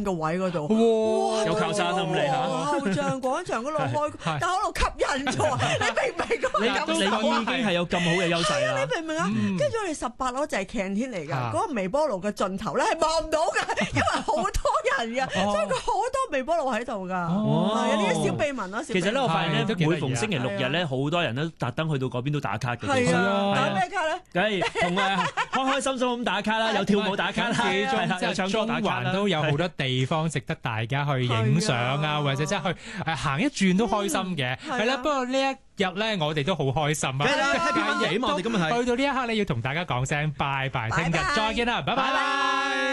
個位嗰度， 哇！ 有靠山啊咁你嚇偶像廣場嗰度開，但係喺度吸引咗，你明唔明嗰個感受你已經係有咁好嘅優勢啦。 你明唔明啊？跟住我哋18樓就係 canteen 嚟㗎，嗰個微波爐嘅盡頭咧係望唔到㗎，因為好多人㗎，所以佢好多微波爐喺度㗎。有啲小秘密啦。 其實咧，我發現咧， 都幾得意啊每逢星期六日咧，好多人都特登去到嗰邊都打卡嘅。 係啊，打係啊咩卡咧？ 梗係同開開心心咁打卡啦，有跳舞打卡啦，係啦，有唱歌中打卡啦， 環都有好多地方值得大家去影相啊，或者即係去行一轉都開心嘅。係啦，不過呢一日咧，我哋都好開心啊！ 梗係啦，happy 翻嘢嘛，我哋今日係去到呢一刻咧，要同大家講聲拜拜，聽日再見啦，拜拜。